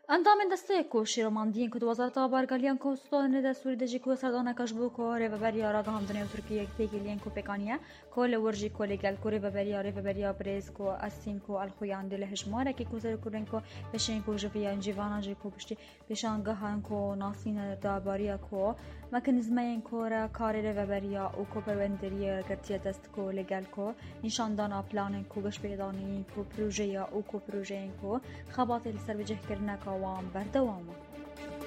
اندام دسته کو شیروماندین که وزارت آبارگالیان کو سودان دستوری دجی کو سردان کشبو کو ریوبری آرا هم دنیا ترکیه تیگلین کو پکانیه کل ورجی کو لگل کو ریوبری پریز کو اسین کو الخویان دل هجماره کی کو زر کورن کو بشین کو جویا انجیوانا جی کو پشتی بشانگاهان کو ناسین داباریا کو مکانیزمین کو را کار ریوبری او کو پروندری گرتیا دست کو لگل کو نشاندان پلان کو گش پیدانی کو پروژه او کو پروژه کو خبات سر وجه کرنا وام بردوامه